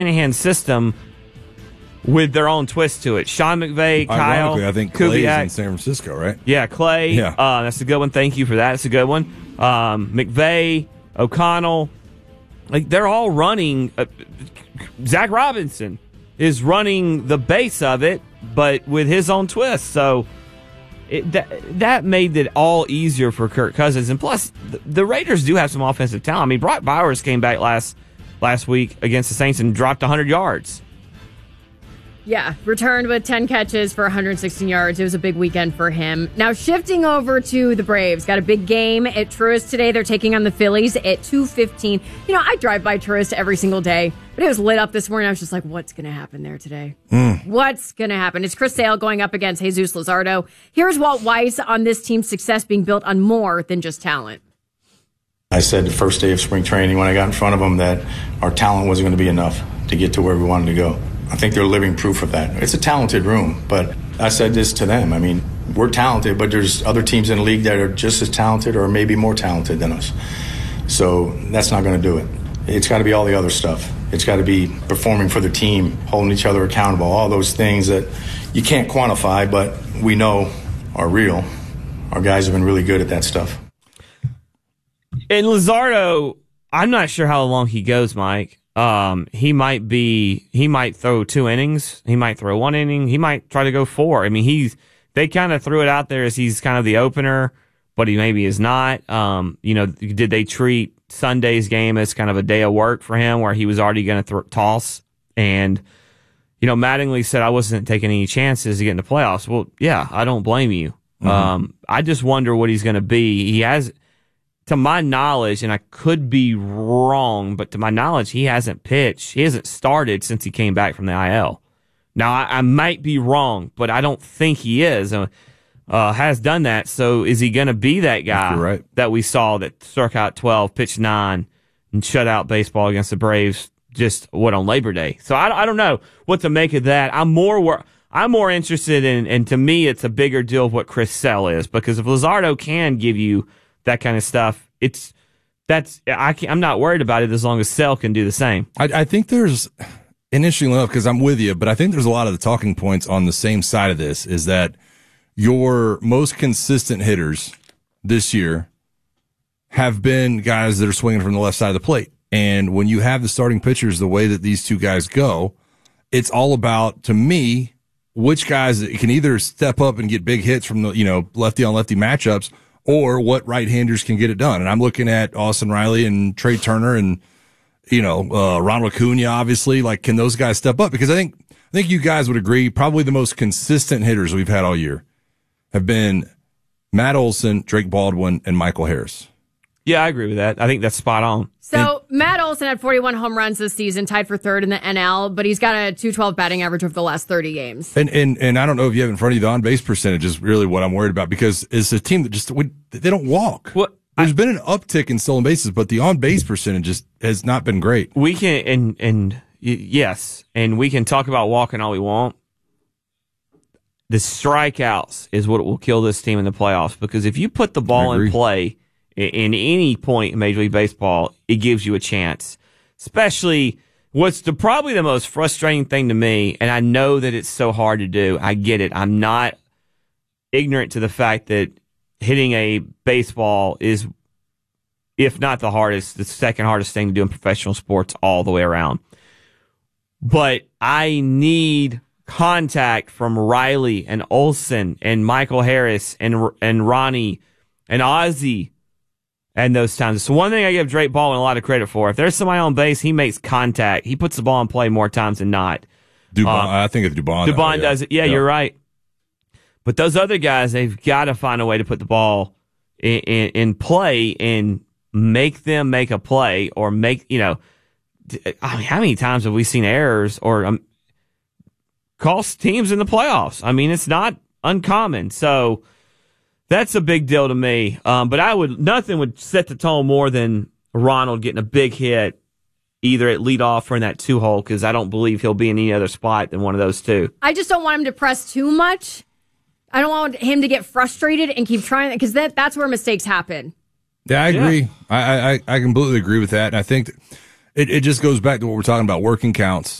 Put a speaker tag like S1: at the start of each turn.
S1: Shanahan system with their own twist to it. Sean McVay, Kyle,
S2: I think Clay's
S1: Kubiak.
S2: in San Francisco, right?
S1: Yeah, Clay.
S2: Yeah.
S1: That's a good one. Thank you for that. That's a good one. McVay, O'Connell, like they're all running. Zach Robinson is running the base of it, but with his own twist. So that made it all easier for Kirk Cousins. And plus, the Raiders do have some offensive talent. I mean, Brock Bowers came back last week against the Saints and dropped 100 yards.
S3: Yeah, returned with 10 catches for 116 yards. It was a big weekend for him. Now, shifting over to the Braves. Got a big game at Truist today. They're taking on the Phillies at 2:15. You know, I drive by Truist every single day, but it was lit up this morning. I was just like, what's going to happen there today? What's going to happen? It's Chris Sale going up against Jesus Luzardo. Here's Walt Weiss on this team's success being built on more than just talent.
S4: I said the first day of spring training when I got in front of them that our talent wasn't going to be enough to get to where we wanted to go. I think they're living proof of that. It's a talented room, but I said this to them. I mean, we're talented, but there's other teams in the league that are just as talented or maybe more talented than us. So that's not going to do it. It's got to be all the other stuff. It's got to be performing for the team, holding each other accountable, all those things that you can't quantify, but we know are real. Our guys have been really good at that stuff.
S1: And Luzardo, I'm not sure how long he goes, Mike. He might throw 2 innings. He might throw 1 inning. He might try to go 4. I mean, they kind of threw it out there as he's kind of the opener, but he maybe is not. Did they treat Sunday's game as kind of a day of work for him where he was already going to toss? And, Mattingly said, I wasn't taking any chances to get in the playoffs. Well, yeah, I don't blame you. I just wonder what he's going to be. He has, to my knowledge, and I could be wrong, but to my knowledge, he hasn't pitched. He hasn't started since he came back from the IL. Now, I might be wrong, but I don't think he is. Has done that. So is he going to be that guy that we saw that struck out 12, pitched 9, and shut out baseball against the Braves just on Labor Day? So I don't know what to make of that. I'm more interested in, and to me, it's a bigger deal of what Chris Sale is, because if Luzardo can give you that kind of stuff, I'm not worried about it as long as Sale can do the same.
S2: I think there's, and interestingly enough, because I'm with you, but I think there's a lot of the talking points on the same side of this, is that your most consistent hitters this year have been guys that are swinging from the left side of the plate. And when you have the starting pitchers the way that these two guys go, it's all about, to me, which guys can either step up and get big hits from the, lefty on lefty matchups, or what right-handers can get it done. And I'm looking at Austin Riley and Trey Turner and, Ronald Acuna, obviously. Like, can those guys step up? Because I think you guys would agree probably the most consistent hitters we've had all year have been Matt Olson, Drake Baldwin, and Michael Harris.
S1: Yeah, I agree with that. I think that's spot on.
S3: So Matt Olson had 41 home runs this season, tied for 3rd in the NL, but he's got a .212 batting average over the last 30 games.
S2: And I don't know if you have in front of you the on-base percentage is really what I'm worried about, because it's a team that they don't walk.
S1: Well,
S2: there's been an uptick in stolen bases, but the on-base percentage has not been great.
S1: We can, yes, and we can talk about walking all we want. The strikeouts is what will kill this team in the playoffs, because if you put the ball in play in any point in Major League Baseball, it gives you a chance. Especially what's probably the most frustrating thing to me, and I know that it's so hard to do. I get it. I'm not ignorant to the fact that hitting a baseball is, if not the second hardest thing to do in professional sports all the way around. But I need contact from Riley and Olson and Michael Harris and Ronnie and Ozzie. And those times. It's one thing I give Drake Baldwin a lot of credit for. If there's somebody on base, he makes contact. He puts the ball in play more times than not.
S2: I think it's Dubon.
S1: Dubon does it. Yeah, you're right. But those other guys, they've got to find a way to put the ball in play and make them make a play, or make, how many times have we seen errors or cost teams in the playoffs? I mean, it's not uncommon. So that's a big deal to me. But nothing would set the tone more than Ronald getting a big hit, either at leadoff or in that 2-hole, because I don't believe he'll be in any other spot than one of those two.
S3: I just don't want him to press too much. I don't want him to get frustrated and keep trying, because that's where mistakes happen.
S2: Yeah, I agree. I completely agree with that. And I think it just goes back to what we're talking about, working counts.